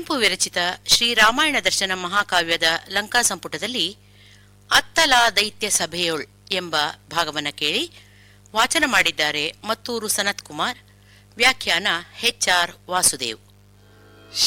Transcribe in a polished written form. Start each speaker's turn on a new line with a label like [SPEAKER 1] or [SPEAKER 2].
[SPEAKER 1] ಕುವೆಂಪು ವಿರಚಿತ ಶ್ರೀರಾಮಾಯಣ ದರ್ಶನ ಮಹಾಕಾವ್ಯದ ಲಂಕಾ ಸಂಪುಟದಲ್ಲಿ ಅತ್ತಲಾ ದೈತ್ಯ ಸಭೆಯೊಳ್ ಎಂಬ ಭಾಗವನ್ನು ಕೇಳಿ. ವಾಚನ ಮಾಡಿದ್ದಾರೆ ಮತ್ತೂರು ಸನತ್ ಕುಮಾರ್. ವ್ಯಾಖ್ಯಾನ HR ವಾಸುದೇವ್.